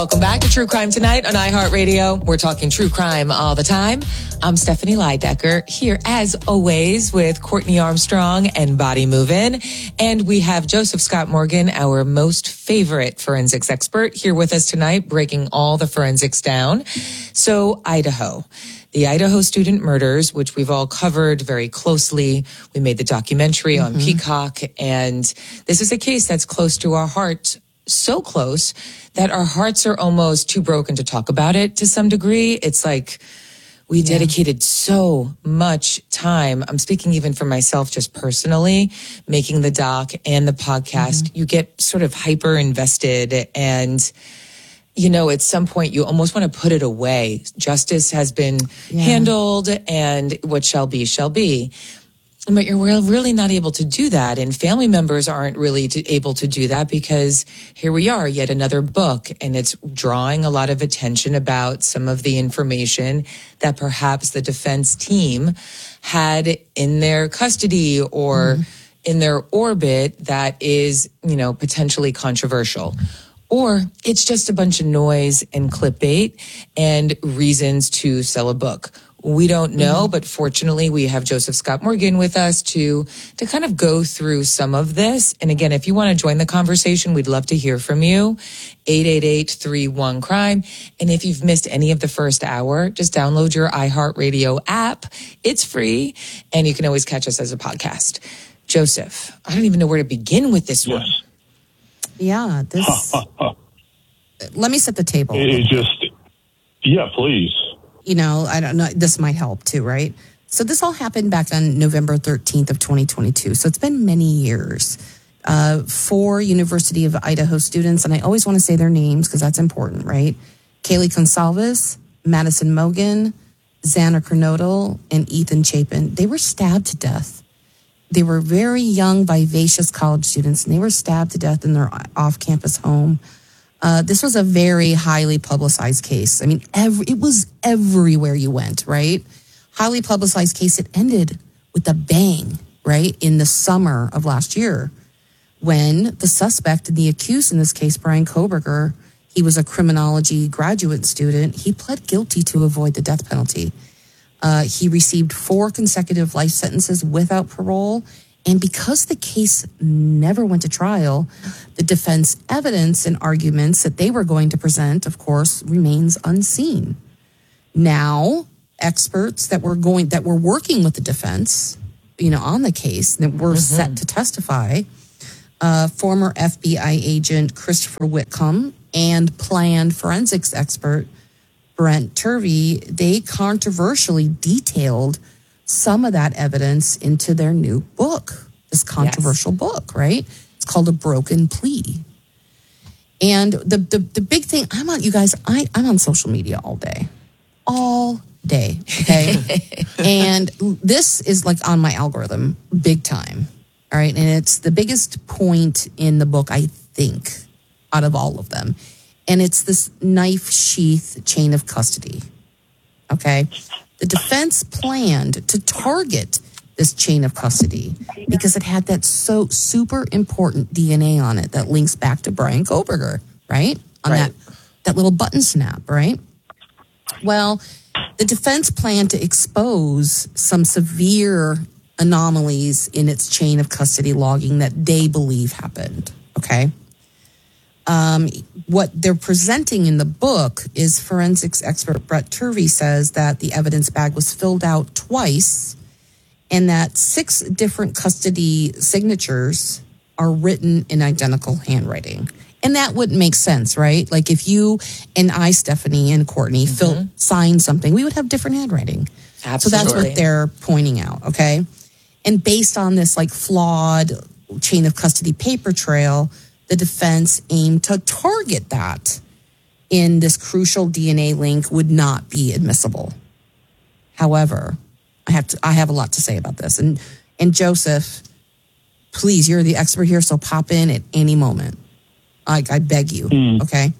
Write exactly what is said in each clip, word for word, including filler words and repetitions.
Welcome back to True Crime Tonight on iHeartRadio. We're talking true crime all the time. I'm Stephanie Leidecker here as always with Courtney Armstrong and Body Movin'. And we have Joseph Scott Morgan, our most favorite forensics expert, here with us tonight, breaking all the forensics down. So Idaho. The Idaho student murders, which we've all covered very closely. We made the documentary mm-hmm. on Peacock, and this is a case that's close to our heart, so close that our hearts are almost too broken to talk about it to some degree. It's like we yeah. dedicated so much time. I'm speaking even for myself, just personally, making the doc and the podcast. Mm-hmm. You get sort of hyper invested, and you know, at some point you almost want to put it away. Justice has been yeah. handled, and what shall be, shall be. But you're really not able to do that. And family members aren't really to, able to do that because here we are, yet another book. And it's drawing a lot of attention about some of the information that perhaps the defense team had in their custody or mm. in their orbit that is, you know, potentially controversial. Or it's just a bunch of noise and clickbait and reasons to sell a book. We don't know, mm-hmm. but fortunately we have Joseph Scott Morgan with us to to kind of go through some of this. And again, if you want to join the conversation, we'd love to hear from you. eight eight eight, three one, crime. And if you've missed any of the first hour, just download your iHeartRadio app. It's free, and you can always catch us as a podcast. Joseph, I don't even know where to begin with this yes. one. Yeah, this... Let me set the table. It just... Yeah, please. You know, I don't know, this might help too, right? So this all happened back on November thirteenth of twenty twenty-two. So it's been many years. Uh, four University of Idaho students, and I always want to say their names because that's important, right? Kaylee Gonsalves, Madison Mogen, Xana Kernodle, and Ethan Chapin. They were stabbed to death. They were very young, vivacious college students, and they were stabbed to death in their off-campus home. Uh, this was a very highly publicized case. I mean, every, it was everywhere you went, right? Highly publicized case. It ended with a bang, right? In the summer of last year when the suspect and the accused in this case, Bryan Kohberger, he was a criminology graduate student. He pled guilty to avoid the death penalty. Uh, he received four consecutive life sentences without parole. And because the case never went to trial, the defense evidence and arguments that they were going to present, of course, remains unseen. Now, experts that were going that were working with the defense, you know, on the case that were mm-hmm. set to testify, uh, former F B I agent Christopher Whitcomb and planned forensics expert Brent Turvey, they controversially detailed some of that evidence into their new book, this controversial yes. book, right? It's called A Broken Plea. And the, the the big thing, I'm on, you guys, I, I'm on social media all day. All day, okay? And this is like on my algorithm, big time, all right? And it's the biggest point in the book, I think, out of all of them. And it's this knife sheath chain of custody, okay? The defense planned to target this chain of custody because it had that so super important D N A on it that links back to Bryan Kohberger, right? On right. that that little button snap, right? Well, the defense planned to expose some severe anomalies in its chain of custody logging that they believe happened, okay? Um, what they're presenting in the book is forensics expert Brent Turvey says that the evidence bag was filled out twice and that six different custody signatures are written in identical handwriting. And that wouldn't make sense, right? Like if you and I, Stephanie and Courtney, mm-hmm. fill, sign something, we would have different handwriting. Absolutely. So that's what they're pointing out, okay? And based on this like flawed chain of custody paper trail, the defense aimed to target that in this crucial D N A link would not be admissible. However, I have to, I have a lot to say about this. And and Joseph, please, you're the expert here, so pop in at any moment. I, I beg you, mm. okay?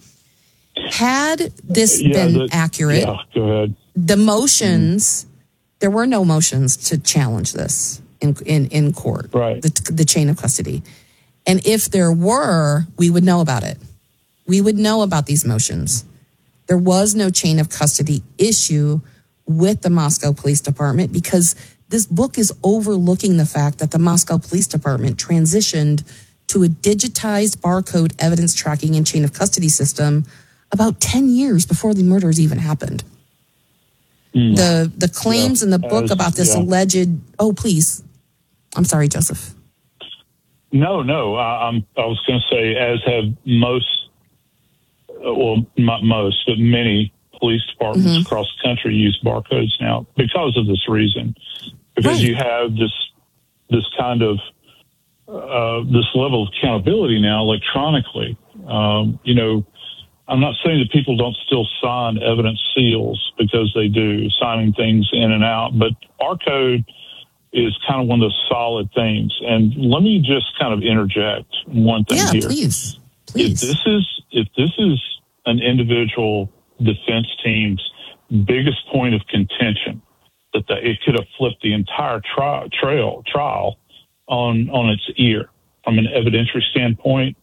Had this yeah, been the, accurate, yeah, go ahead. The motions, mm. there were no motions to challenge this in in, in court, right? The, the chain of custody. And if there were, we would know about it. we would know about these motions. There was no chain of custody issue with the Moscow Police Department because this book is overlooking the fact that the Moscow Police Department transitioned to a digitized barcode evidence tracking and chain of custody system about ten years before the murders even happened. Mm. The the claims yeah, in the book as, about this yeah. alleged, oh, please. I'm sorry, Joseph. No, no. I, I'm, I was going to say, as have most, well, not most, but many police departments mm-hmm. across the country use barcodes now because of this reason. Because right. you have this this kind of uh, this level of accountability now electronically. Um, you know, I'm not saying that people don't still sign evidence seals because they do, signing things in and out, but our code is kind of one of those solid things. And let me just kind of interject one thing yeah, here. please, please. If this is if this is an individual defense team's biggest point of contention, that the, it could have flipped the entire tri- trail trial on on its ear from an evidentiary standpoint,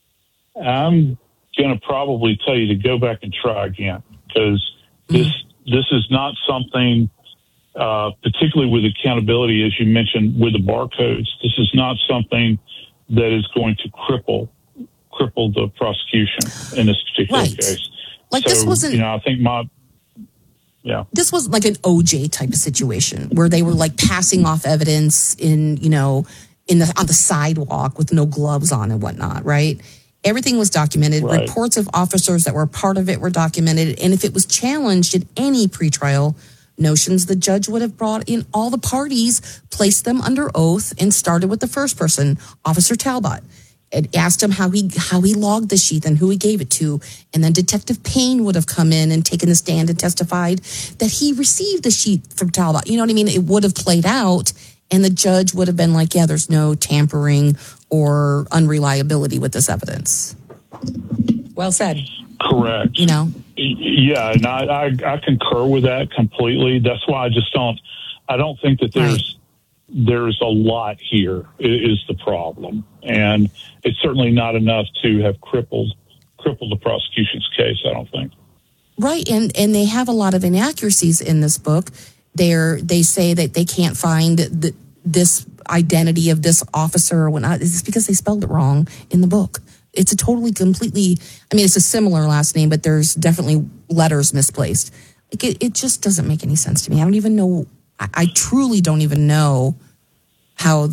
I'm going to probably tell you to go back and try again, because this mm. this is not something, uh, particularly with accountability, as you mentioned, with the barcodes. This is not something that is going to cripple cripple the prosecution in this particular right. case. Like so, this wasn't. You know, I think my. Yeah. This was like an O J type of situation where they were like passing off evidence in, you know, in the on the sidewalk with no gloves on and whatnot, right? Everything was documented. Right. Reports of officers that were part of it were documented. And if it was challenged in any pretrial notions, the judge would have brought in all the parties, placed them under oath, and started with the first person, Officer Talbot. It asked him how he how he logged the sheath and who he gave it to. And then Detective Payne would have come in and taken the stand and testified that he received the sheath from Talbot. You know what I mean? It would have played out, and the judge would have been like, yeah, there's no tampering or unreliability with this evidence. Well said. Correct. You know? Yeah, and I, I, I concur with that completely. That's why I just don't, I don't think that there's, right. there's a lot here is the problem. And it's certainly not enough to have crippled crippled the prosecution's case, I don't think. Right, and and they have a lot of inaccuracies in this book. They're they say that they can't find the, this identity of this officer or whatnot. It's because they spelled it wrong in the book. It's a totally, completely, I mean, it's a similar last name, but there's definitely letters misplaced. Like it, it just doesn't make any sense to me. I don't even know, I, I truly don't even know how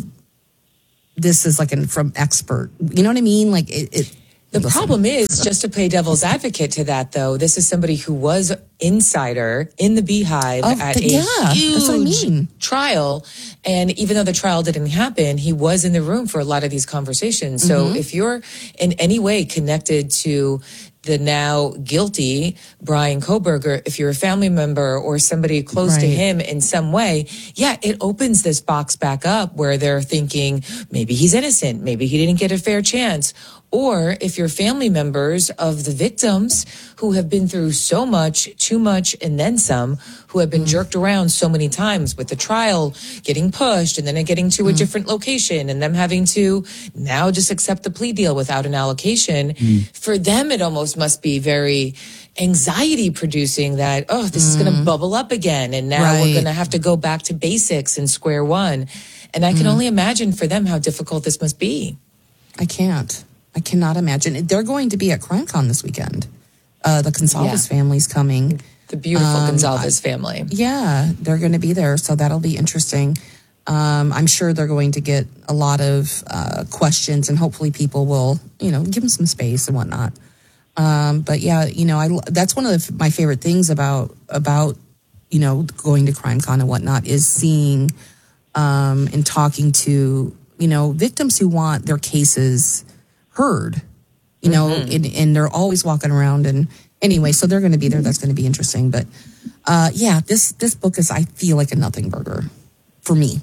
this is like an, from expert. You know what I mean? Like it. it the listen. problem is, just to play devil's advocate to that, though, this is somebody who was insider in the Beehive oh, at the, a yeah, huge that's what I mean. trial. And even though the trial didn't happen, he was in the room for a lot of these conversations. So mm-hmm. if you're in any way connected to the now guilty Bryan Kohberger, if you're a family member or somebody close right. to him in some way, yeah, it opens this box back up where they're thinking maybe he's innocent, maybe he didn't get a fair chance. Or if you're family members of the victims who have been through so much, too much, and then some, who have been mm. jerked around so many times with the trial getting pushed and then it getting to mm. a different location and them having to now just accept the plea deal without an allocation. Mm. For them, it almost must be very anxiety producing that, oh, this mm. is going to bubble up again. And now right. we're going to have to go back to basics and square one. And I can mm. only imagine for them how difficult this must be. I can't. I cannot imagine. They're going to be at CrimeCon this weekend. Uh, the Gonzalez yeah. family's coming. The beautiful um, Gonzalez I, family. Yeah, they're going to be there, so that'll be interesting. Um, I'm sure they're going to get a lot of uh, questions, and hopefully people will, you know, give them some space and whatnot. Um, but yeah, you know, I that's one of the, my favorite things about about you know going to CrimeCon and whatnot is seeing um, and talking to you know victims who want their cases heard, you know, mm-hmm. and, and they're always walking around. And anyway, so they're going to be there. That's going to be interesting. But uh, yeah, this this book is, I feel like a nothing burger for me.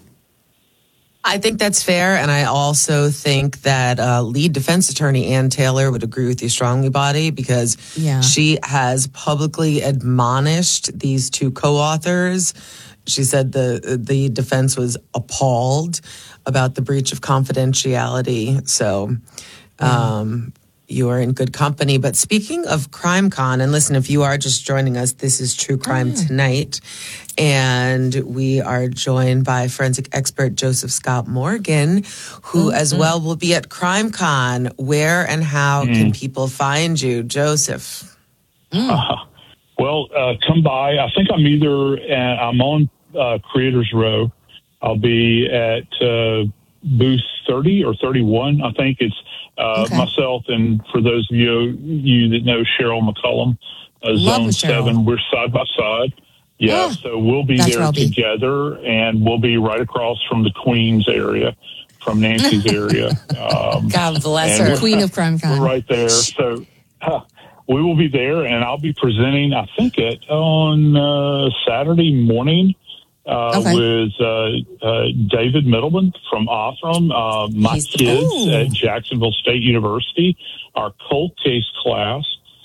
I think that's fair. And I also think that uh, lead defense attorney Ann Taylor would agree with you strongly, Body, because yeah. she has publicly admonished these two co-authors. She said the the defense was appalled about the breach of confidentiality. So... Um, you are in good company. But speaking of CrimeCon, and listen, if you are just joining us, this is True Crime oh. Tonight. And we are joined by forensic expert Joseph Scott Morgan, who mm-hmm. as well will be at CrimeCon. Where and how mm. can people find you, Joseph? Mm. Uh, well, uh, come by. I think I'm either, uh, I'm on uh, Creators Row. I'll be at uh, booth thirty or thirty-one. I think it's uh, okay. myself, and for those of you you that know Cheryl McCullum, uh, Zone seven, we're side by side. Yeah, yeah. So we'll be That's there together, and we'll be right across from the Queens area, from Nancy's area. Um, God bless her. Queen of Crime Con. We're right there. So uh, we will be there, and I'll be presenting, I think, it on uh, Saturday morning. Uh, okay. With uh, uh, David Middleman from Othram, uh, my He's kids cool. at Jacksonville State University, our cold case class,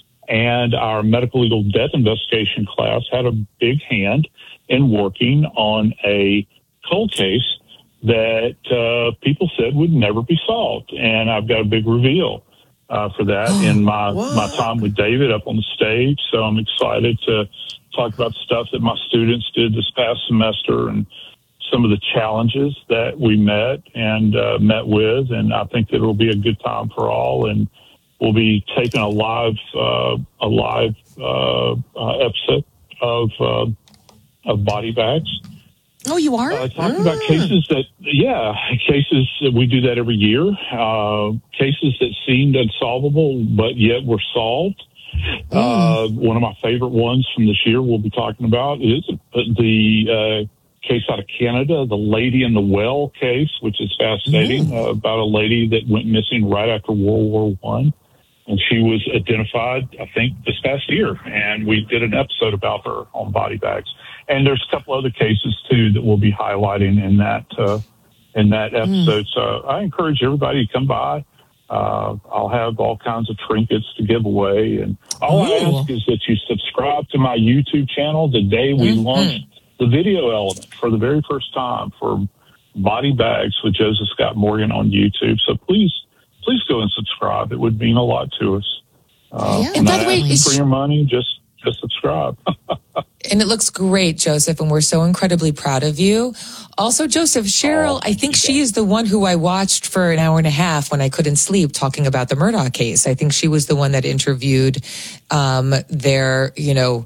and our medical legal death investigation class had a big hand in working on a cold case that uh, people said would never be solved. And I've got a big reveal uh, for that in my, my time with David up on the stage. So I'm excited to talk about stuff that my students did this past semester and some of the challenges that we met and uh, met with. And I think that it'll be a good time for all. And we'll be taking a live, uh, a live uh, uh, episode of uh, of Body Bags. Oh, you are? Uh, talking ah. about cases that, yeah, cases that we do that every year. Uh, cases that seemed unsolvable, but yet were solved. Mm. Uh, one of my favorite ones from this year we'll be talking about is the uh, case out of Canada, the Lady in the Well case, which is fascinating, mm. uh, about a lady that went missing right after World War One. And she was identified, I think, this past year. And we did an episode about her on Body Bags. And there's a couple other cases, too, that we'll be highlighting in that, uh, in that episode. Mm. So I encourage everybody to come by. Uh, I'll have all kinds of trinkets to give away. And all Ooh. I ask is that you subscribe to my YouTube channel the day we mm-hmm. launched the video element for the very first time for Body Bags with Joseph Scott Morgan on YouTube. So please, please go and subscribe. It would mean a lot to us. Uh, yeah. And by the way, for your money, just, just subscribe. And it looks great, Joseph, and we're so incredibly proud of you. Also, Joseph, Cheryl, oh, I think she is the one who I watched for an hour and a half when I couldn't sleep talking about the Murdaugh case. I think she was the one that interviewed um, their, you know,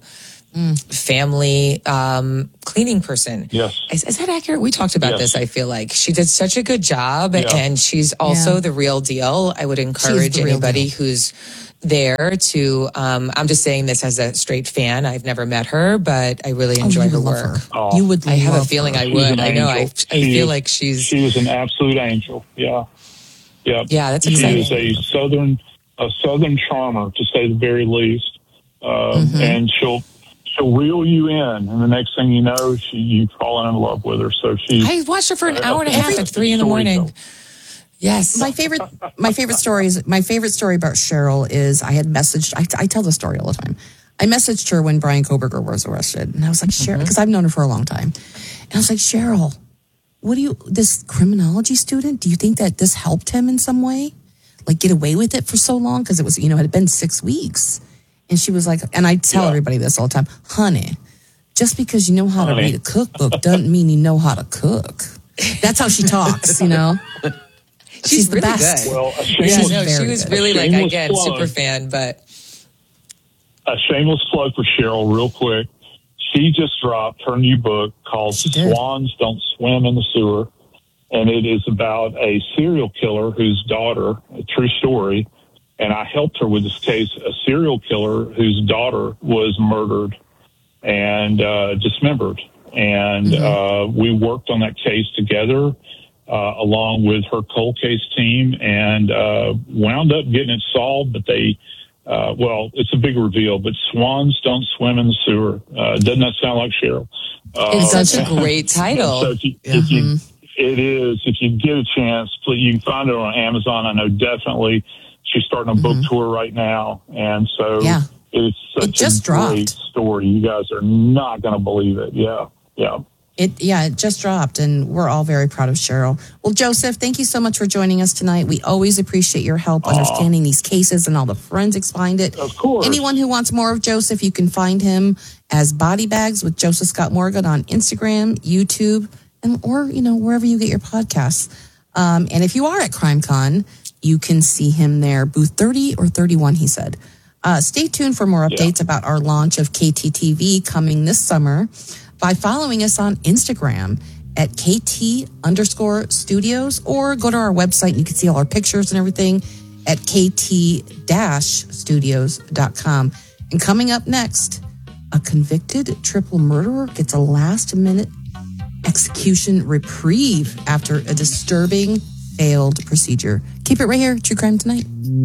family um, cleaning person. Yes. Is, is that accurate? We talked about yes. this, I feel like. She did such a good job, yeah. and she's also yeah. the real deal. I would encourage anybody who's there to, um, I'm just saying this as a straight fan. I've never met her, but I really enjoy oh, her work. Her. Oh. You would. I have a feeling her. I would. I know. I, I feel is, like she's. She is an absolute angel. Yeah. Yeah. Yeah. That's exciting. She is a southern, a southern charmer, to say the very least. Uh, mm-hmm. And she'll, she'll reel you in, and the next thing you know, she, you've fallen in love with her. So she. I watched her for an uh, hour and a half at three in the morning. Yes. My favorite, my favorite stories, my favorite story about Cheryl is I had messaged, I, I tell the story all the time. I messaged her when Brian Koberger was arrested, and I was like, Cheryl, because mm-hmm. I've known her for a long time. And I was like, Cheryl, what do you, this criminology student, do you think that this helped him in some way? Like get away with it for so long? Because it was, you know, it had been six weeks. And she was like, and I tell yeah. everybody this all the time, honey, just because you know how honey. to read a cookbook doesn't mean you know how to cook. That's how she talks, you know? She's, She's really the best. good. Well, yeah, no, she was good. really like, again, plug. super fan, but. A shameless plug for Cheryl, real quick. She just dropped her new book called Swans Don't Swim in the Sewer. And it is about a serial killer whose daughter, a true story, and I helped her with this case, a serial killer whose daughter was murdered and uh, dismembered. And mm-hmm. uh, we worked on that case together. Uh, along with her cold case team, and uh, wound up getting it solved. But they, uh, well, it's a big reveal, but swans don't swim in the sewer. Uh, doesn't that sound like Cheryl? Uh, it's such a great title. So if you, mm-hmm. if you, it is. If you get a chance, please, you can find it on Amazon. I know definitely she's starting a mm-hmm. book tour right now. And so yeah. it's such it just a great dropped. story. You guys are not going to believe it. Yeah. Yeah. It yeah, it just dropped, and we're all very proud of Cheryl. Well, Joseph, thank you so much for joining us tonight. We always appreciate your help Aww. understanding these cases and all the forensics behind it. Of course. Anyone who wants more of Joseph, you can find him as Body Bags with Joseph Scott Morgan on Instagram, YouTube, and or you know wherever you get your podcasts. Um, and if you are at CrimeCon, you can see him there, booth thirty or thirty-one. He said. Uh, stay tuned for more updates yeah. about our launch of K T T V coming this summer by following us on Instagram at K T underscore studios, or go to our website and you can see all our pictures and everything at K T studios dot com. And coming up next, a convicted triple murderer gets a last minute execution reprieve after a disturbing failed procedure. Keep it right here, True Crime Tonight.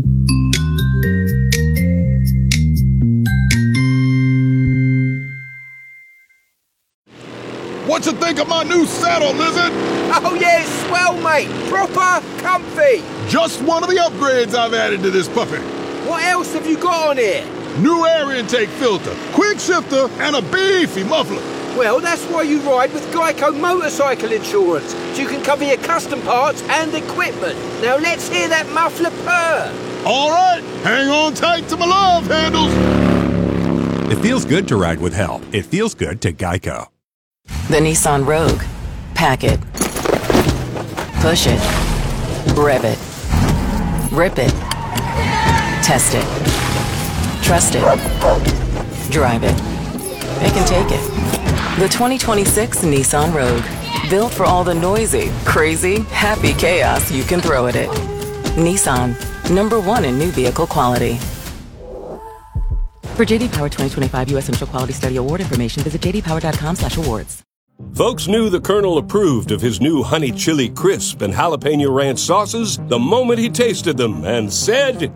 What you think of my new saddle, Lizard? Oh yeah, it's swell, mate. Proper comfy. Just one of the upgrades I've added to this puppy. What else have you got on here? New air intake filter, quick shifter, and a beefy muffler. Well, that's why you ride with Geico Motorcycle Insurance, so you can cover your custom parts and equipment. Now let's hear that muffler purr. All right, hang on tight to my love handles. It feels good to ride with help. It feels good to Geico. The Nissan Rogue. Pack it. Push it. Rev it. Rip it. Test it. Trust it. Drive it. It can take it. The twenty twenty-six Nissan Rogue. Built for all the noisy, crazy, happy chaos you can throw at it. Nissan. Number one in new vehicle quality. For J D Power twenty twenty-five U S Central Quality Study Award information, visit j d power dot com slash awards. Folks knew the Colonel approved of his new honey chili crisp and jalapeno ranch sauces the moment he tasted them and said,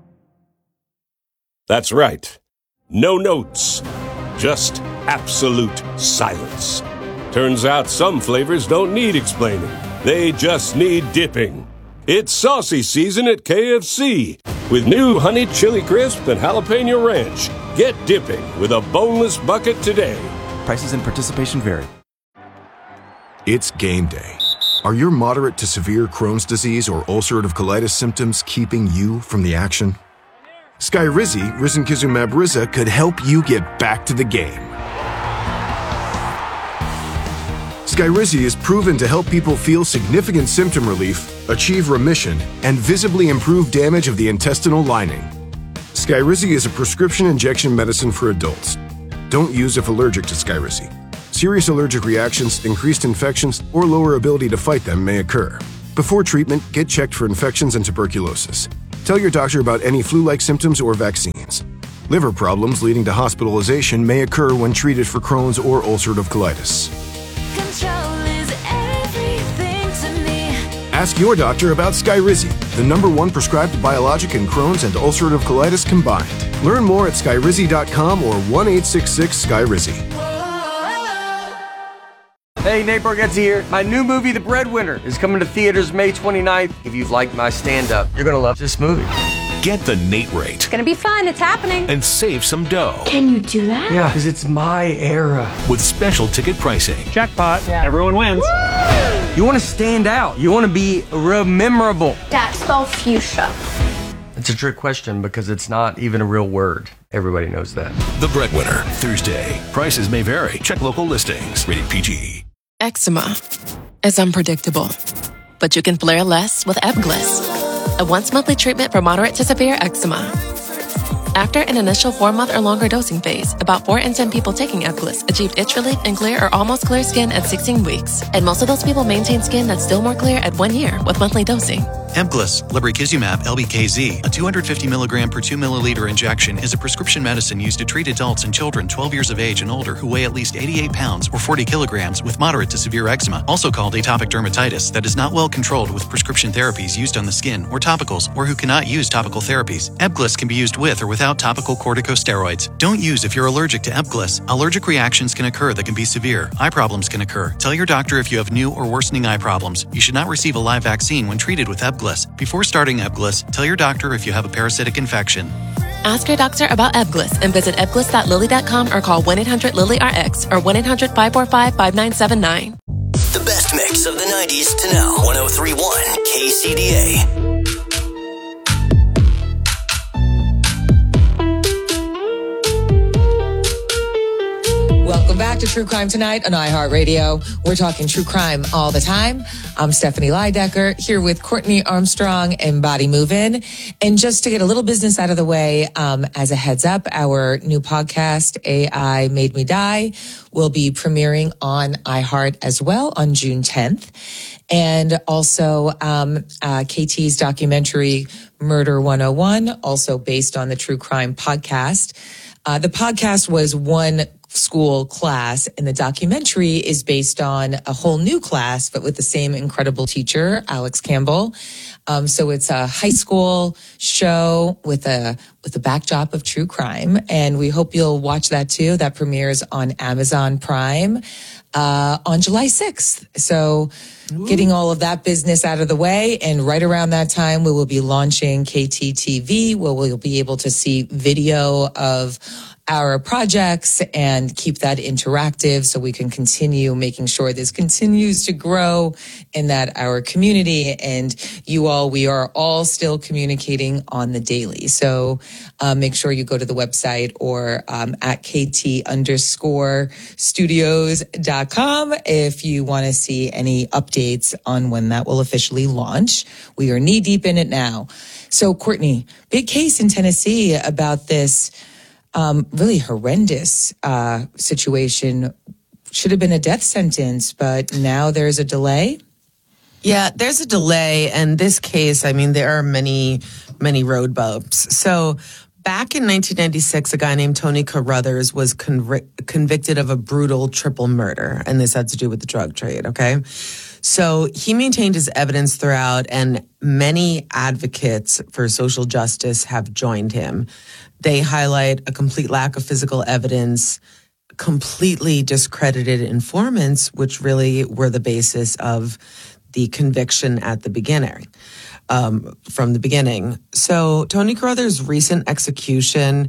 that's right. No notes. Just absolute silence. Turns out some flavors don't need explaining. They just need dipping. It's saucy season at K F C with new honey chili crisp and jalapeno ranch. Get dipping with a boneless bucket today. Prices and participation vary. It's game day. Are your moderate to severe Crohn's disease or ulcerative colitis symptoms keeping you from the action? Skyrizi, risankizumab Riza, could help you get back to the game. Skyrizi is proven to help people feel significant symptom relief, achieve remission, and visibly improve damage of the intestinal lining. Skyrizi is a prescription injection medicine for adults. Don't use if allergic to Skyrizi. Serious allergic reactions, increased infections, or lower ability to fight them may occur. Before treatment, get checked for infections and tuberculosis. Tell your doctor about any flu-like symptoms or vaccines. Liver problems leading to hospitalization may occur when treated for Crohn's or ulcerative colitis. Control is everything to me. Ask your doctor about Skyrizi, the number one prescribed biologic in Crohn's and ulcerative colitis combined. Learn more at skyrizi dot com or one eight six six Skyrizi. Hey, Nate Bargatze here. My new movie, The Breadwinner, is coming to theaters May twenty-ninth. If you've liked my stand-up, you're gonna love this movie. Get the Nate rate. It's gonna be fun. It's happening. And save some dough. Can you do that? Yeah, because it's my era. With special ticket pricing. Jackpot. Yeah. Everyone wins. Woo! You want to stand out. You want to be memorable. Dad, spell fuchsia. It's a trick question because it's not even a real word. Everybody knows that. The Breadwinner, Thursday. Prices may vary. Check local listings. Rated P G. Eczema is unpredictable, but you can flare less with Ebglyss, a once-monthly treatment for moderate to severe eczema. After an initial four-month or longer dosing phase, about four in ten people taking Ebglyss achieved itch relief and clear or almost clear skin at sixteen weeks, and most of those people maintain skin that's still more clear at one year with monthly dosing. Ebglyss, lebrikizumab L B K Z, a two hundred fifty milligram per two milliliter injection, is a prescription medicine used to treat adults and children twelve years of age and older who weigh at least eighty-eight pounds or forty kilograms with moderate to severe eczema, also called atopic dermatitis, that is not well controlled with prescription therapies used on the skin or topicals, or who cannot use topical therapies. Ebglyss can be used with or without topical corticosteroids. Don't use if you're allergic to Ebglyss. Allergic reactions can occur that can be severe. Eye problems can occur. Tell your doctor if you have new or worsening eye problems. You should not receive a live vaccine when treated with Ebglyss. Before starting Ebglyss, tell your doctor if you have a parasitic infection. Ask your doctor about Ebglyss and visit ebglyss dot lilly dot com or call one eight hundred lilly R X or one eight hundred five four five five nine seven nine. The best mix of the nineties to now. one oh three point one K C D A. Welcome back to True Crime Tonight on iHeartRadio. We're talking true crime all the time. I'm Stephanie Leidecker here with Courtney Armstrong and Body Movin'. And just to get a little business out of the way, um, as a heads up, our new podcast, A I Made Me Die, will be premiering on iHeart as well on June tenth. And also um, uh, K T's documentary, Murder one oh one, also based on the True Crime podcast. Uh, the podcast was one school class, and the documentary is based on a whole new class, but with the same incredible teacher, Alex Campbell. Um, so it's a high school show with a with a backdrop of true crime, and we hope you'll watch that too. That premieres on Amazon Prime uh, on July sixth. So Ooh. Getting all of that business out of the way, and right around that time, we will be launching K T T V, where we'll be able to see video of our projects and keep that interactive so we can continue making sure this continues to grow and that our community and you all, we are all still communicating on the daily. So uh, make sure you go to the website or um, at KT underscore studios dot com if you want to see any updates on when that will officially launch. We are knee deep in it now. So Courtney, big case in Tennessee about this Um, really horrendous uh, situation. Should have been a death sentence, but now there's a delay. Yeah, there's a delay. And this case, I mean, there are many, many road bumps. So back in nineteen ninety-six, a guy named Tony Carruthers was conv- convicted of a brutal triple murder. And this had to do with the drug trade, okay? So he maintained his evidence throughout, and many advocates for social justice have joined him. They highlight a complete lack of physical evidence, completely discredited informants, which really were the basis of the conviction at the beginning, um, from the beginning. So Tony Carruthers' recent execution,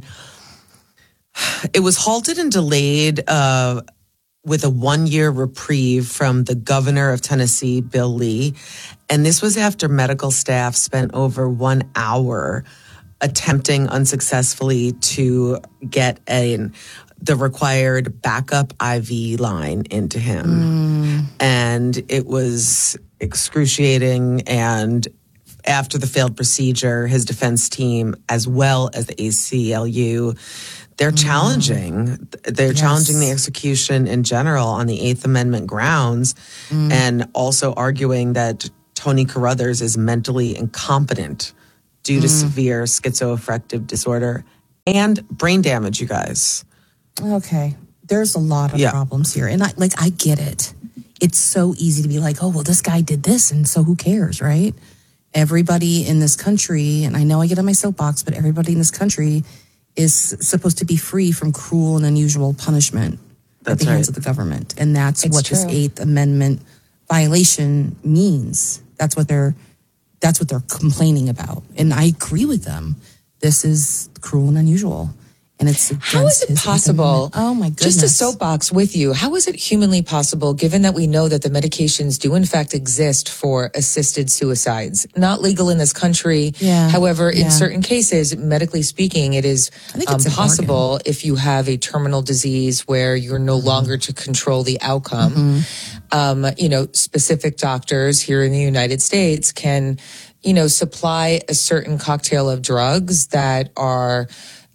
it was halted and delayed uh, with a one-year reprieve from the governor of Tennessee, Bill Lee. And this was after medical staff spent over one hour attempting unsuccessfully to get a, the required backup I V line into him. Mm. And it was excruciating. And after the failed procedure, his defense team, as well as the A C L U, they're mm. challenging. They're yes. challenging the execution in general on the Eighth Amendment grounds, mm. and also arguing that Tony Carruthers is mentally incompetent due to mm. severe schizoaffective disorder and brain damage, you guys. Okay. There's a lot of yeah. problems here. And I like I get it. It's so easy to be like, oh, well, this guy did this, and so who cares, right? Everybody in this country, and I know I get on my soapbox, but everybody in this country is supposed to be free from cruel and unusual punishment that's at the right. hands of the government. And that's it's what true. This Eighth Amendment violation means. That's what they're That's what they're complaining about. And I agree with them. This is cruel and unusual. And it's how is it possible? Oh my goodness. Just a soapbox with you. How is it humanly possible, given that we know that the medications do in fact exist for assisted suicides? Not legal in this country. Yeah. However, yeah. in certain cases, medically speaking, it is um, possible if you have a terminal disease where you're no mm-hmm. longer to control the outcome. Mm-hmm. Um, you know, specific doctors here in the United States can, you know, supply a certain cocktail of drugs that are,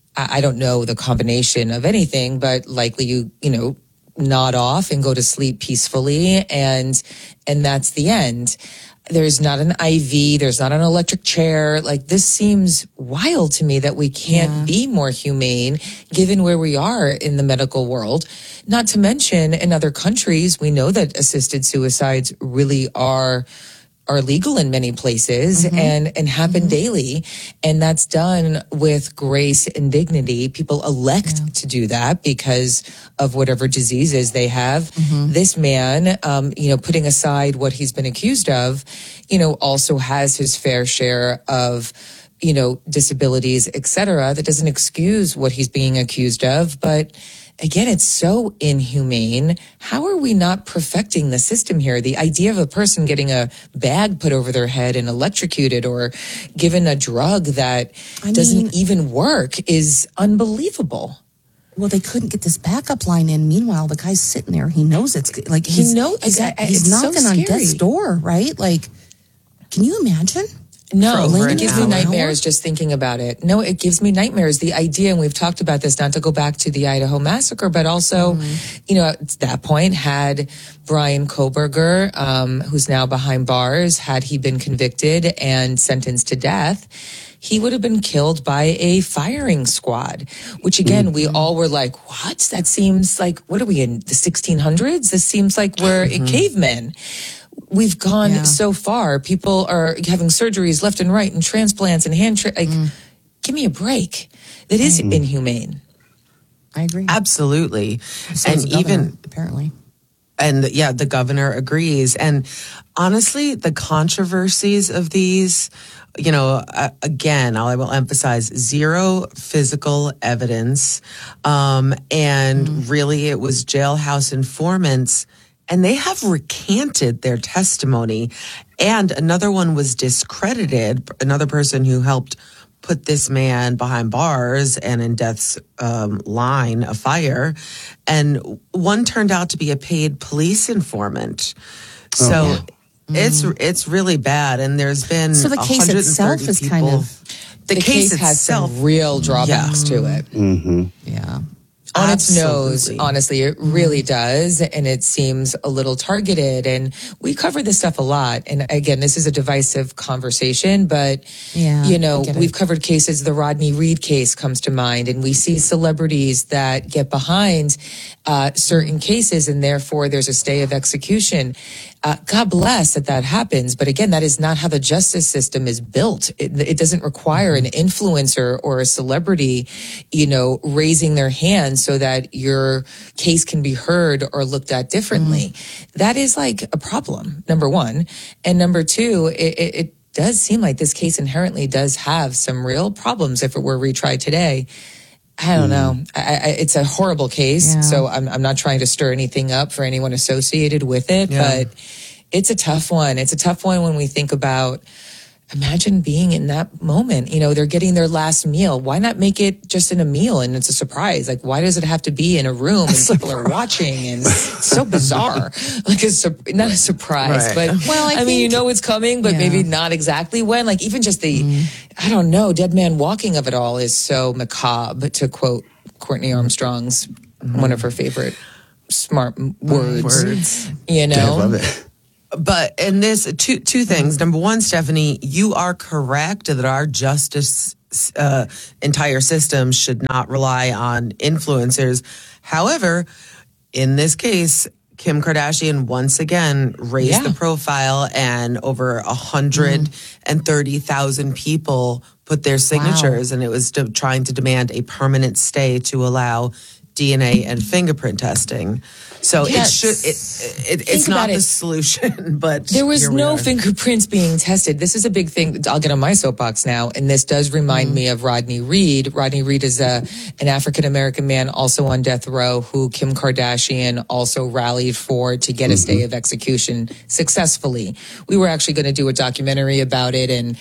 I don't know the combination of anything, but likely you, you know, nod off and go to sleep peacefully, and and that's the end. There's not an I V, there's not an electric chair. Like, this seems wild to me that we can't yeah. be more humane given where we are in the medical world. Not to mention, in other countries, we know that assisted suicides really are are legal in many places mm-hmm. and, and happen mm-hmm. daily. And that's done with grace and dignity. People elect yeah. to do that because of whatever diseases they have. Mm-hmm. This man, um, you know, putting aside what he's been accused of, you know, also has his fair share of you know, disabilities, et cetera. That doesn't excuse what he's being accused of. But again, it's so inhumane. How are we not perfecting the system here? The idea of a person getting a bag put over their head and electrocuted or given a drug that I doesn't mean- even work is unbelievable. Well, they couldn't get this backup line in. Meanwhile, the guy's sitting there. He knows it's like He he's, knows- he's, I- I- he's it's so knocking on scary. death's door, right? Like, can you imagine? No, For over it an gives me hour. nightmares just thinking about it. No, it gives me nightmares. The idea, and we've talked about this, not to go back to the Idaho massacre, but also, Mm-hmm. you know, at that point, had Brian Koberger, um, who's now behind bars, had he been convicted and sentenced to death, he would have been killed by a firing squad, which again, Mm-hmm. we all were like, what? That seems like, what are we in the sixteen hundreds? This seems like we're Mm-hmm. cavemen. We've gone Yeah. so far. People are having surgeries left and right and transplants and hand, tra- like, give me a break. That is inhumane. I agree. Absolutely. So and is the even governor, apparently. And yeah, the governor agrees. And honestly, the controversies of these, you know, uh, again, I will emphasize zero physical evidence. Um, and really, it was jailhouse informants, and they have recanted their testimony. And another one was discredited, another person who helped put this man behind bars and in death's um, line of fire. And one turned out to be a paid police informant. So yeah. it's it's really bad. And there's been So the case itself is people. kind of The, case, has itself- some real drawbacks to it. Mm-hmm. yeah. On its nose, Absolutely. honestly, it really does. And it seems a little targeted. And we cover this stuff a lot. And again, this is a divisive conversation, but, Yeah, you I know, get it. we've covered cases. The Rodney Reed case comes to mind, and we see celebrities that get behind uh, certain cases, and therefore there's a stay of execution. Uh, God bless that that happens. But again, that is not how the justice system is built. It, it doesn't require an influencer or a celebrity, you know, raising their hand so that your case can be heard or looked at differently. That is like a problem, number one. And number two, it, it, it does seem like this case inherently does have some real problems if it were retried today. I don't know. I, I, it's a horrible case, Yeah. so I'm, I'm not trying to stir anything up for anyone associated with it, Yeah. but it's a tough one. It's a tough one when we think about, imagine being in that moment. You know, they're getting their last meal. Why not make it just in a meal and it's a surprise? Like, why does it have to be in a room and people are watching? And it's so bizarre. Like, a, sur- not a surprise, Right. but Well, I I, mean, you think- know it's coming, but Yeah. maybe not exactly when. Like, even just the, I don't know, dead man walking of it all is so macabre, to quote Courtney Armstrong's, one of her favorite smart m- words. Words. You know? I love it. But in this, two two things. Number one, Stephanie, you are correct that our justice uh, entire system should not rely on influencers. However, in this case, Kim Kardashian once again raised Yeah. the profile, and over a hundred and thirty thousand people put their signatures, and it was to, trying to demand a permanent stay to allow D N A and fingerprint testing. So Yes. it should. It, it, it's Think about not the it. solution, but There was here we no are. fingerprints being tested. This is a big thing. I'll get on my soapbox now. And this does remind Mm-hmm. me of Rodney Reed. Rodney Reed is a, an African-American man also on death row who Kim Kardashian also rallied for to get a stay of execution successfully. We were actually going to do a documentary about it, and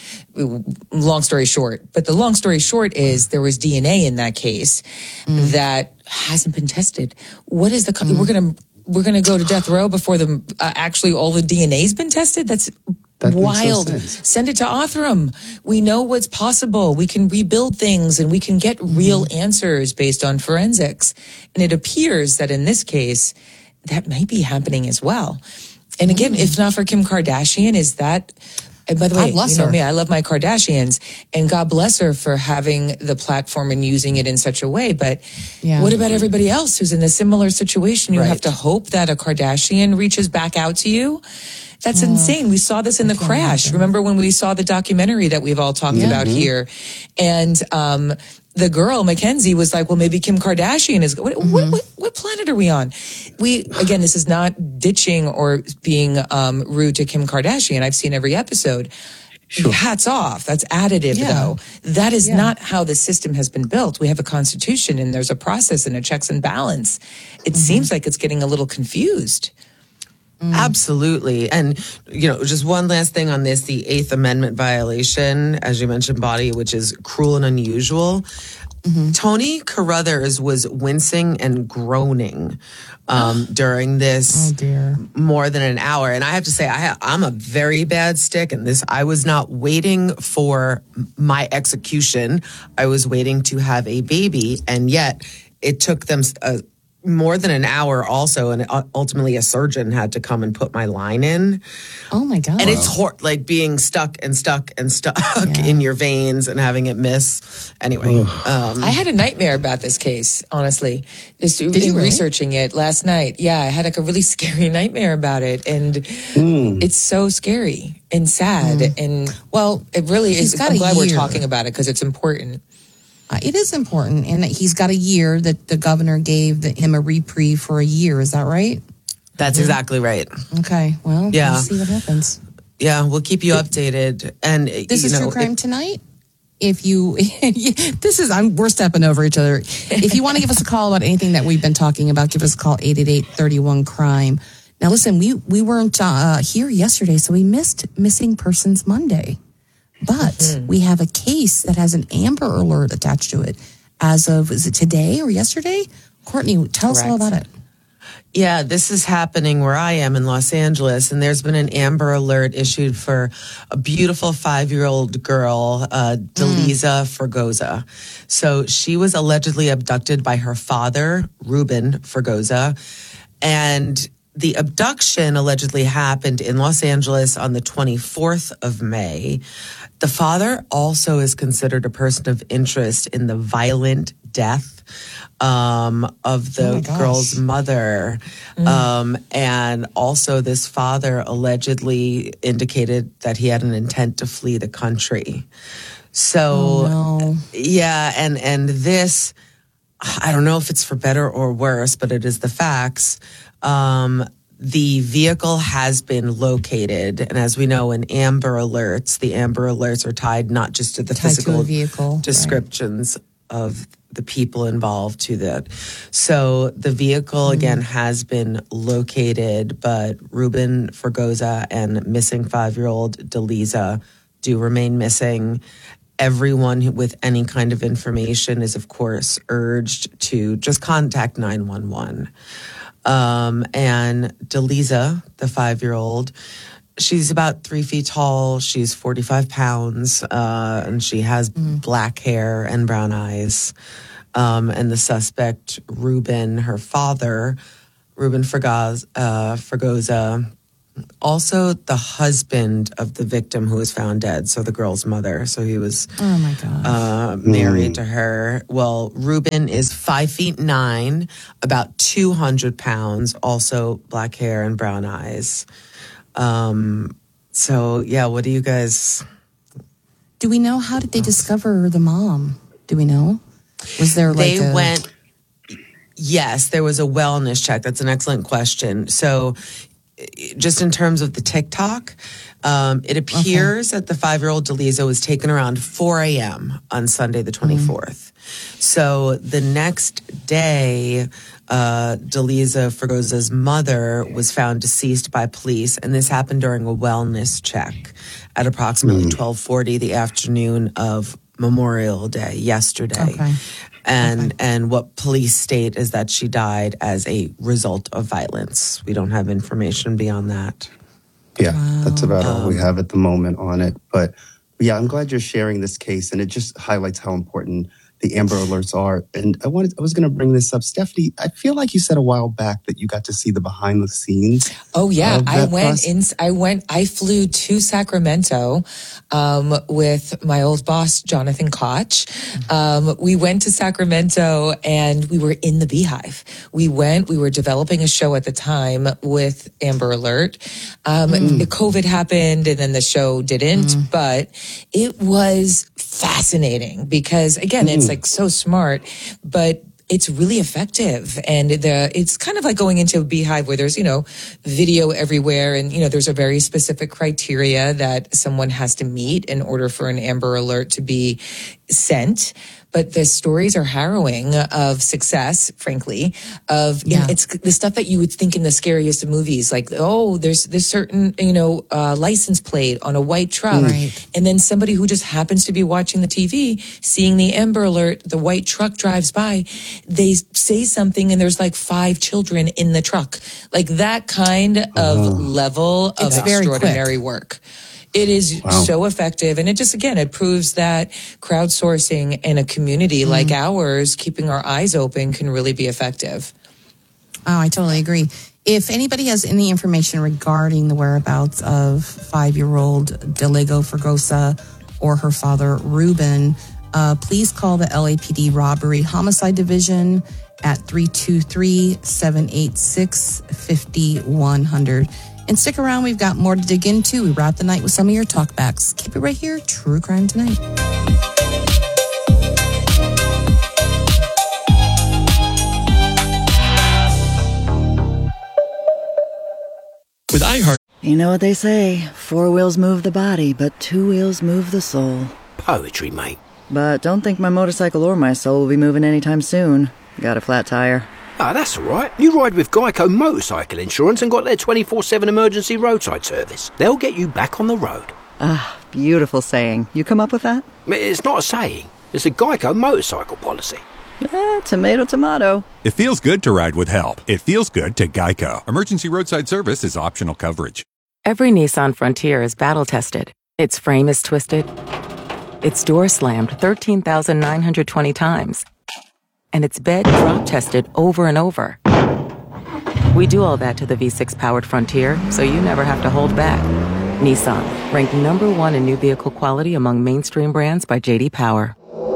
long story short, but the long story short is there was D N A in that case that hasn't been tested. What is the, co- we're going to, we're going to go to death row before the uh, actually all the D N A's been tested. That's That makes no wild. sense. Send it to Othram. We know what's possible. We can rebuild things and we can get real answers based on forensics. And it appears that in this case, that might be happening as well. And again, if not for Kim Kardashian, is that, and by the way, God bless you know her. me, I love my Kardashians, and God bless her for having the platform and using it in such a way. But Yeah. what about everybody else who's in a similar situation? You Right. have to hope that a Kardashian reaches back out to you. That's insane. We saw this in the crash. Remember when we saw the documentary that we've all talked about here? And um, the girl, Mackenzie, was like, well, maybe Kim Kardashian is... What, what, what, what planet are we on? We, again, this is not ditching or being um, rude to Kim Kardashian. I've seen every episode. Sure. Hats off. That's additive, Yeah. though. That is Yeah. not how the system has been built. We have a constitution and there's a process and a checks and balance. It seems like it's getting a little confused. Absolutely. And, you know, just one last thing on this, the Eighth Amendment violation, as you mentioned, Body, which is cruel and unusual. Mm-hmm. Tony Carruthers was wincing and groaning um, during this Oh, dear. more than an hour. And I have to say, I, I'm a very bad stick in this. I was not waiting for my execution. I was waiting to have a baby. And yet it took them a, more than an hour also, and ultimately a surgeon had to come and put my line in. Oh my God. And it's hor- like being stuck and stuck and stuck yeah. in your veins and having it miss. Anyway. um, I had a nightmare about this case, honestly. Just Did in you really? researching it last night. Yeah, I had like a really scary nightmare about it. And Mm. it's so scary and sad. Mm. And well, it really He's is. got I'm a glad we're year. talking about it because it's important. Uh, it is important. And he's got a year that the governor gave the, him a reprieve for a year. Is that right? That's mm-hmm. exactly right. Okay. Well, yeah. we'll see what happens. Yeah, we'll keep you updated. And This you is know, True Crime it, Tonight. If you, this is, I'm, we're stepping over each other. If you want to give us a call about anything that we've been talking about, give us a call, eight eight eight, three one, crime. Now, listen, we, we weren't uh, here yesterday, so we missed Missing Persons Monday. But mm-hmm. we have a case that has an Amber Alert attached to it as of, is it today or yesterday? Courtney, tell Correct. us all about it. Yeah, this is happening where I am in Los Angeles, and there's been an Amber Alert issued for a beautiful five-year-old girl, uh, Deliza mm. Fregosa. So she was allegedly abducted by her father, Ruben Fregosa, and the abduction allegedly happened in Los Angeles on the twenty-fourth of May. The father also is considered a person of interest in the violent death um, of the oh girl's mother. Mm. Um, and also this father allegedly indicated that he had an intent to flee the country. So, oh, no. yeah, and, and this, I don't know if it's for better or worse, but it is the facts. Um, the vehicle has been located. And as we know, in Amber Alerts, the Amber Alerts are tied not just to the tied physical to a vehicle, descriptions right. of the people involved to that. So the vehicle, mm. again, has been located, but Ruben Fregosa and missing five-year-old Deliza do remain missing. Everyone with any kind of information is, of course, urged to just contact nine one one. Um, and Deliza, the five-year-old, she's about three feet tall. She's forty-five pounds, uh, and she has mm. black hair and brown eyes. Um, and the suspect, Ruben, her father, Ruben Fregosa, uh, Fregosa, also the husband of the victim who was found dead, so the girl's mother. So he was oh my God. Uh, married mm. to her. Well, Ruben is five feet nine, about two hundred pounds, also black hair and brown eyes. Um, so, yeah, what do you guys... Do we know, how did they discover the mom? Do we know? Was there like They a... went... Yes, there was a wellness check. That's an excellent question. So... just in terms of the TikTok, um, it appears okay. that the five-year-old Deliza was taken around four a.m. on Sunday the twenty-fourth. Mm. So the next day, uh, Deliza Fregosa's mother was found deceased by police, and this happened during a wellness check at approximately mm. twelve forty the afternoon of Memorial Day, yesterday. Okay. And okay. and what police state is that she died as a result of violence. We don't have information beyond that. Yeah, wow. that's about um, all we have at the moment on it. But yeah, I'm glad you're sharing this case, and it just highlights how important the Amber Alerts are. And I wanted, I was going to bring this up. Stephanie, I feel like you said a while back that you got to see the behind the scenes. Oh yeah, I went process. in, I went, I flew to Sacramento, um, with my old boss, Jonathan Koch. Um, we went to Sacramento and we were in the Beehive. We went, we were developing a show at the time with Amber Alert. Um, mm. COVID happened and then the show didn't, mm. but it was fascinating because again, mm. it's like so smart, but it's really effective. And the, it's kind of like going into a beehive where there's, you know, video everywhere. And, you know, there's a very specific criteria that someone has to meet in order for an Amber Alert to be sent. But the stories are harrowing of success, frankly, of, Yeah. it's the stuff that you would think in the scariest of movies. Like, oh, there's this certain, you know, uh, license plate on a white truck. Right. And then somebody who just happens to be watching the T V, seeing the Amber Alert, the white truck drives by, they say something and there's like five children in the truck. Like that kind of Oh. level of It's very extraordinary work. It is Wow. so effective. And it just, again, it proves that crowdsourcing in a community like Mm. ours, keeping our eyes open, can really be effective. Oh, I totally agree. If anybody has any information regarding the whereabouts of five-year-old Delego Fregosa or her father, Ruben, uh, please call the L A P D Robbery Homicide Division at three two three, seven eight six, five one zero zero. And stick around, we've got more to dig into. We wrap the night with some of your talkbacks. Keep it right here, True Crime Tonight. With iHeart. You know what they say, four wheels move the body, but two wheels move the soul. Poetry, mate. But don't think my motorcycle or my soul will be moving anytime soon. Got a flat tire. Ah, that's all right. You ride with Geico Motorcycle Insurance and got their twenty-four seven emergency roadside service. They'll get you back on the road. Ah, beautiful saying. You come up with that? It's not a saying. It's a Geico motorcycle policy. Eh, tomato, tomato. It feels good to ride with help. It feels good to Geico. Emergency roadside service is optional coverage. Every Nissan Frontier is battle-tested. Its frame is twisted. Its door slammed thirteen thousand nine hundred twenty times. And its bed drop-tested over and over. We do all that to the V six powered Frontier, so you never have to hold back. Nissan, ranked number one in new vehicle quality among mainstream brands by J D Power.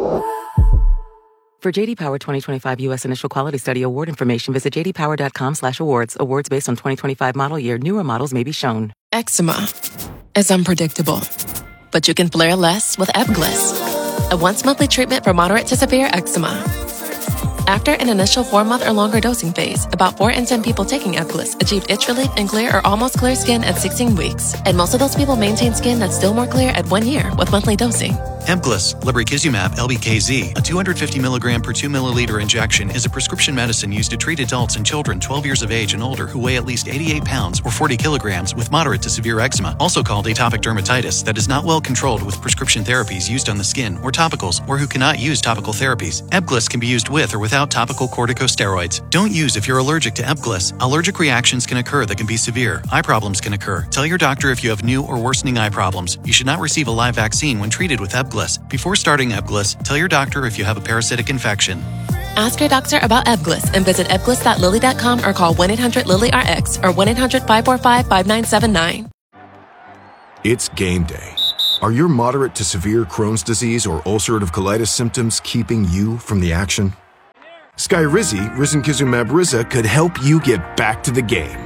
For J D Power twenty twenty-five U S Initial Quality Study Award information, visit j d power dot com slash awards. Awards based on twenty twenty-five model year. Newer models may be shown. Eczema is unpredictable, but you can flare less with Ebglyss, a once-monthly treatment for moderate to severe eczema. After an initial four-month or longer dosing phase, about four in ten people taking Ebglyss achieved itch relief and clear or almost clear skin at sixteen weeks. And most of those people maintain skin that's still more clear at one year with monthly dosing. Ebglyss, lebrikizumab L B K Z, a two hundred fifty milligram per two milliliter injection, is a prescription medicine used to treat adults and children twelve years of age and older who weigh at least eighty-eight pounds or forty kilograms with moderate to severe eczema, also called atopic dermatitis, that is not well controlled with prescription therapies used on the skin or topicals, or who cannot use topical therapies. Ebglyss can be used with or without topical corticosteroids. Don't use if you're allergic to Ebglyss. Allergic reactions can occur that can be severe. Eye problems can occur. Tell your doctor if you have new or worsening eye problems. You should not receive a live vaccine when treated with Ebglyss. Before starting Ebglyss, tell your doctor if you have a parasitic infection. Ask your doctor about Ebglyss and visit ebglyss dot lilly dot com or call one eight hundred lilly R X or one eight hundred five four five five nine seven nine. It's game day. Are your moderate to severe Crohn's disease or ulcerative colitis symptoms keeping you from the action? Skyrizi, risankizumab Riza, could help you get back to the game.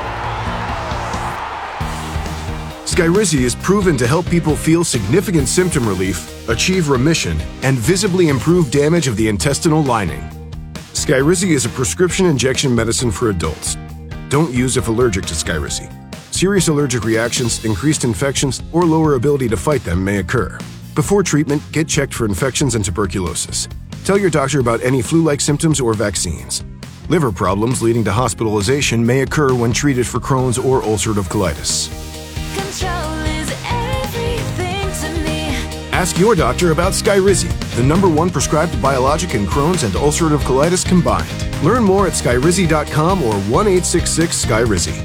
Skyrizi is proven to help people feel significant symptom relief, achieve remission, and visibly improve damage of the intestinal lining. Skyrizi is a prescription injection medicine for adults. Don't use if allergic to Skyrizi. Serious allergic reactions, increased infections, or lower ability to fight them may occur. Before treatment, get checked for infections and tuberculosis. Tell your doctor about any flu-like symptoms or vaccines. Liver problems leading to hospitalization may occur when treated for Crohn's or ulcerative colitis. Control is everything to me. Ask your doctor about Skyrizi, the number one prescribed biologic in Crohn's and ulcerative colitis combined. Learn more at skyrizi dot com or one eight six six Skyrizi.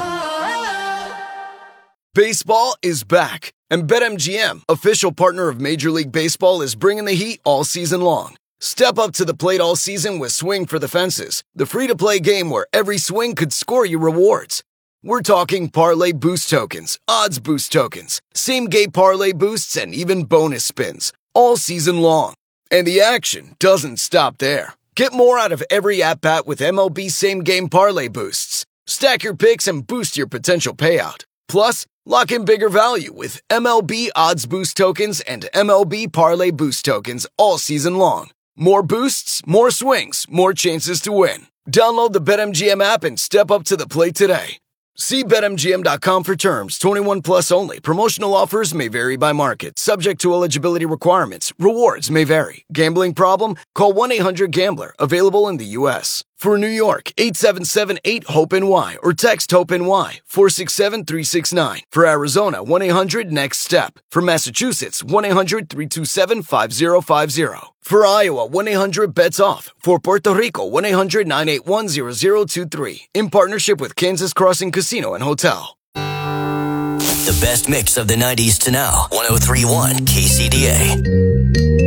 Baseball is back, and BetMGM, official partner of Major League Baseball, is bringing the heat all season long. Step up to the plate all season with Swing for the Fences, the free-to-play game where every swing could score you rewards. We're talking parlay boost tokens, odds boost tokens, same-game parlay boosts, and even bonus spins, all season long. And the action doesn't stop there. Get more out of every at-bat with M L B same-game parlay boosts. Stack your picks and boost your potential payout. Plus, lock in bigger value with M L B odds boost tokens and M L B parlay boost tokens all season long. More boosts, more swings, more chances to win. Download the BetMGM app and step up to the plate today. See Bet M G M dot com for terms. twenty-one plus only. Promotional offers may vary by market. Subject to eligibility requirements. Rewards may vary. Gambling problem? Call one eight hundred gambler. Available in the U S For New York, eight seven seven eight hope N Y or text HOPE-NY four six seven three six nine. For Arizona, one eight hundred next step. For Massachusetts, one eight hundred three two seven five zero five zero. For Iowa, one eight hundred bets off. For Puerto Rico, one eight hundred nine eight one zero zero two three. In partnership with Kansas Crossing Casino and Hotel. The best mix of the nineties to now. one oh three point one K C D A.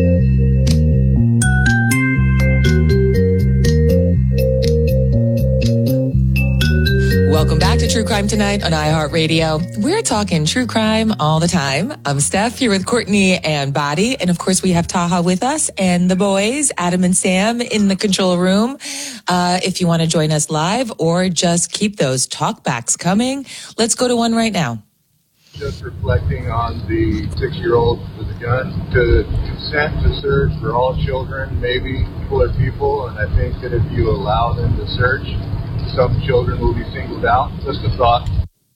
Welcome back to True Crime Tonight on iHeartRadio. We're talking true crime all the time. I'm Steph here with Courtney and Body. And of course, we have Taha with us and the boys, Adam and Sam, in the control room. Uh, if you want to join us live or just keep those talkbacks coming, let's go to one right now. Just reflecting on the six-year-old with a gun, to consent to search for all children, maybe cooler people, and I think that if you allow them to search, some children will be singled out. Just a thought.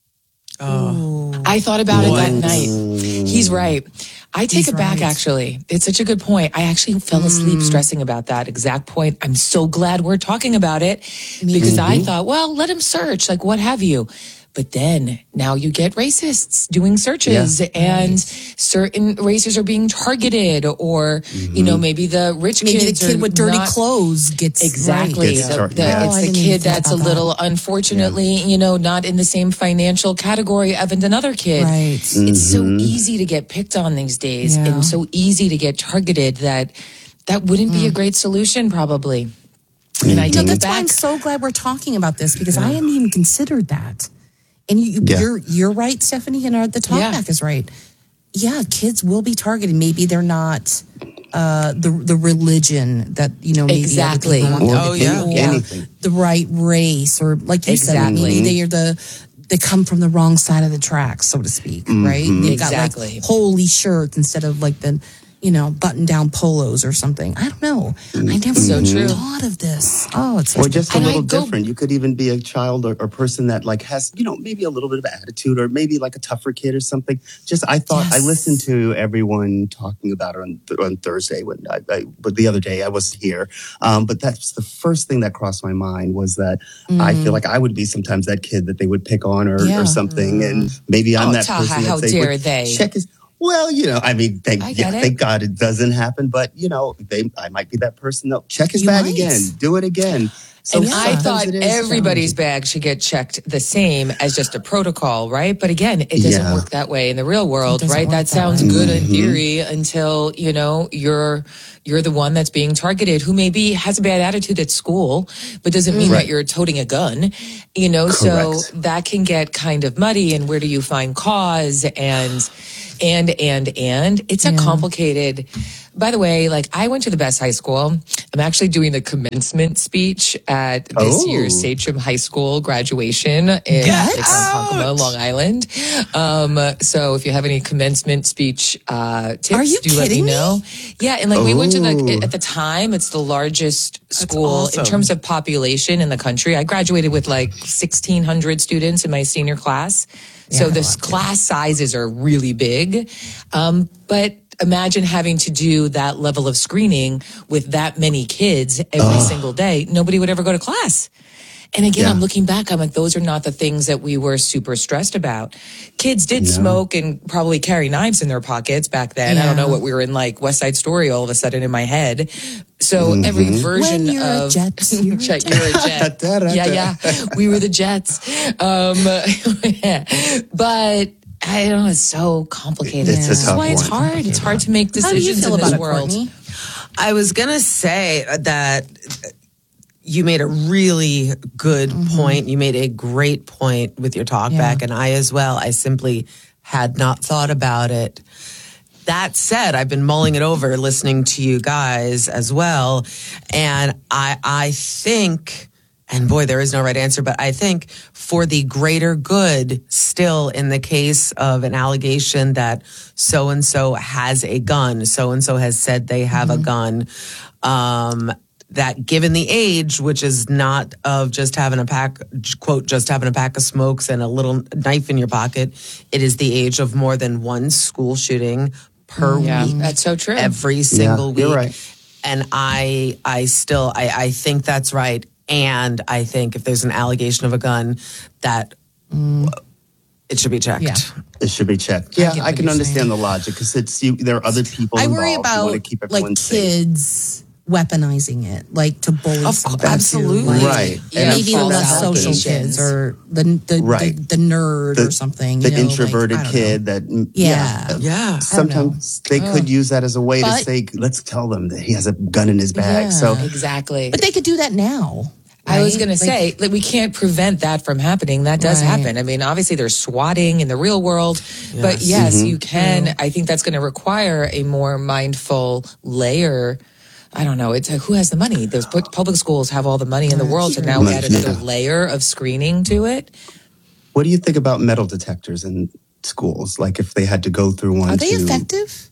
Oh, I thought about what? it that night. He's right. I take He's it back, right. actually. It's such a good point. I actually fell asleep mm. stressing about that exact point. I'm so glad we're talking about it because mm-hmm. I thought, well, let him search, like what have you. But then now you get racists doing searches yeah. and right. certain races are being targeted or, mm-hmm. you know, maybe the rich maybe kids the kid are with dirty not, clothes gets exactly. Right. Gets the, the, yeah. It's oh, the kid that's a little, that. unfortunately, yeah. you know, not in the same financial category of another kid. Right. Mm-hmm. It's so easy to get picked on these days yeah. and so easy to get targeted that that wouldn't mm. be a great solution probably. Mm-hmm. And I take no, that's why I'm so glad we're talking about this because yeah. I hadn't even considered that. And you, yeah. you're you're right, Stephanie, and our, the talkback yeah. is right. Yeah, kids will be targeted. Maybe they're not uh, the the religion that you know. Maybe exactly. Want oh yeah. yeah. The right race, or like you exactly. said, maybe they are the they come from the wrong side of the tracks, so to speak. Mm-hmm. Right? They've exactly. got like holy shirts instead of like the. You know, button-down polos or something. I don't know. I never so true. thought of this. Oh, it's or just a little different. You could even be a child or, or person that like has, you know, maybe a little bit of attitude or maybe like a tougher kid or something. Just I thought yes. I listened to everyone talking about it on on Thursday when I, I but the other day I wasn't here. Um, but that's the first thing that crossed my mind was that mm. I feel like I would be sometimes that kid that they would pick on or, yeah. or something, mm. and maybe I'm oh, that Taha, person. How that dare they? Check his. Well, you know, I mean, thank, I yeah, thank God it doesn't happen. But, you know, they, I might be that person. They'll check his you bag might. again. Do it again. So and I thought everybody's bag should get checked the same as just a protocol, right? But again, it doesn't yeah. work that way in the real world, right? That, that sounds way. good mm-hmm. in theory until, you know, you're you're the one that's being targeted who maybe has a bad attitude at school, but doesn't mean right. that you're toting a gun, you know? Correct. So that can get kind of muddy. And where do you find cause? And and and and it's a yeah. complicated. By the way, like I went to the best high school. I'm actually doing the commencement speech at this oh. year's Sachem High School graduation in Ronkonkoma, Long Island. Um, so if you have any commencement speech uh, tips, Are you do let me me? know. Yeah, and like oh. we went to the at the time, it's the largest school awesome. in terms of population in the country. I graduated with like sixteen hundred students in my senior class. So yeah, the class sizes are really big, um, but. Imagine having to do that level of screening with that many kids every Ugh. single day. Nobody would ever go to class. And again, yeah. I'm looking back, I'm like, those are not the things that we were super stressed about. Kids did no. smoke and probably carry knives in their pockets back then. Yeah. I don't know what we were in like West Side Story all of a sudden in my head. So mm-hmm. every version when you're of a Jets, you're, Check, you're a jet. yeah, yeah. We were the Jets. Um, but I don't know, it's so complicated. It's That's a why it's one. hard. It's hard to make decisions How do you feel in about this it, world. Courtney? I was going to say that you made a really good mm-hmm. point. You made a great point with your talk yeah. back, and I as well. I simply had not thought about it. That said, I've been mulling it over, listening to you guys as well, and I I think, and boy, there is no right answer, but I think for the greater good, still in the case of an allegation that so-and-so has a gun, so-and-so has said they have mm-hmm. a gun, Um, that given the age, which is not of just having a pack, quote, just having a pack of smokes and a little knife in your pocket, it is the age of more than one school shooting per yeah, week. That's so true. Every single Yeah, week. you're right. And I, I still, I, I think that's right. And I think if there's an allegation of a gun, that it should be checked. Yeah. It should be checked. I Yeah, get I, what can you're understand saying. the logic because it's you. There are other people I involved. worry You about want to keep like everyone safe. kids weaponizing it, like to bully Of- somebody. absolutely. Too. Right. Yeah, And maybe the false less social allegations. kids or the the, Right. the, the nerd The- or something. The you know, introverted like, I don't kid that mm, Yeah. Yeah. Sometimes they could use that as a way But- to say, let's tell them that he has a gun in his bag. Yeah. So Exactly. But they could do that now. I was right? going to Like- say, like, we can't prevent that from happening. That does Right. happen. I mean, obviously there's swatting in the real world, but Yes. yes, Mm-hmm. you can. I think that's going to require a more mindful layer. I don't know. It's uh, who has the money? Those pu- public schools have all the money in the world to now Right. add another Yeah. layer of screening to it. what do you think about metal detectors in schools? Like if they had to go through one Are they to, effective?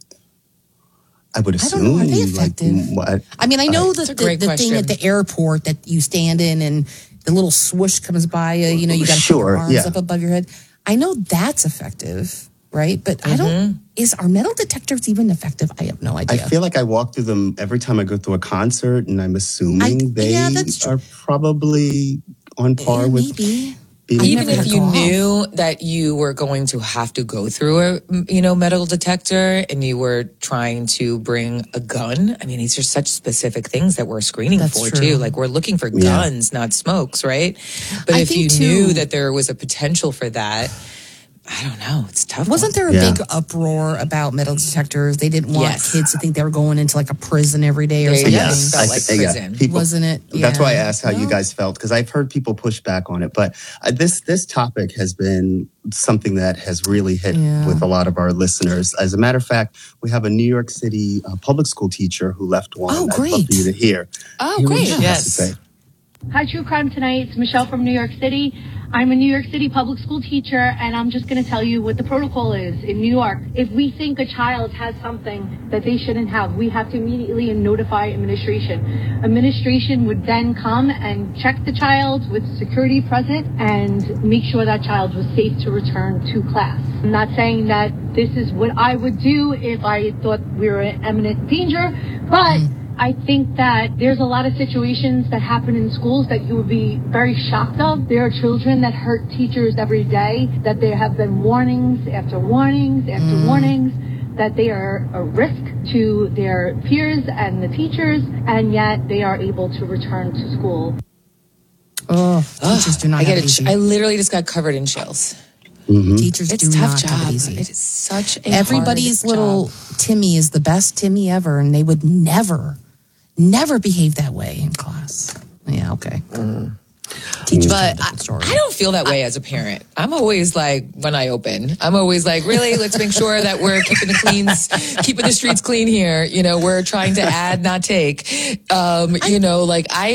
I would I assume. don't know. Are they like, effective? what- I mean, I know That's that a the, great the thing question. at the airport that you stand in and the little swoosh comes by you, you know, you got to Sure, put your arms yeah. up above your head. I know that's effective, right? But I don't, is our metal detectors even effective? I have no I idea. feel like I walk through them every time I go through a concert, and I'm assuming I- they yeah, that's true. are probably on par Yeah, with maybe. being Even never if had you to go off. knew that you were going to have to go through a, you know, metal detector and you were trying to bring a gun, I mean, these are such specific things that we're screening That's for true. too. Like we're looking for guns, not smokes, right? But I if you think, knew too- that there was a potential for that, I don't know. It's tough. Wasn't there a Yeah. big uproar about metal detectors? They didn't want Yes. kids to think they were going into like a prison every day or There you something. go. Yes, Felt I like th- yeah, prison. people- Wasn't it? That's why I Yeah. asked how you No. guys felt because I've heard people push back on it. But uh, this this topic has been something that has really hit Yeah. with a lot of our listeners. As a matter of fact, we have a New York City uh, public school teacher who left one. Oh, I'd love great. for you to hear. Oh, Hear what great. she has to Yes. say. Hi, True Crime Tonight. It's Michelle from New York City. I'm a New York City public school teacher, and I'm just going to tell you what the protocol is in New York. If we think a child has something that they shouldn't have, we have to immediately notify administration. Administration would then come and check the child with security present and make sure that child was safe to return to class. I'm not saying that this is what I would do if I thought we were in imminent danger, but I think that there's a lot of situations that happen in schools that you would be very shocked of. There are children that hurt teachers every day, that there have been warnings after warnings after warnings, that they are a risk to their peers and the teachers, and yet they are able to return to school. Oh, teachers do not I have get it it. easy. I literally just got covered in chills. Teachers It's do a tough not job. have it easy. It is such a Everybody's hard little job. Timmy is the best Timmy ever, and they would never, never behave that way in class. Yeah, okay. Teachers But have a different story. I don't feel that way as a parent. I'm always like, when I open, I'm always like, really, let's make sure that we're keeping the cleans, keeping the streets clean here. You know, we're trying to add, not take. Um, you know, like I